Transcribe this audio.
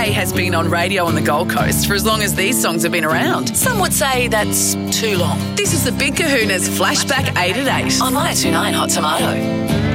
Day has been on radio on the Gold Coast for as long as these songs have been around. Some would say that's too long. This is the Big Kahuna's Flashback 8 at 8 on 102.9 Hot Tomato.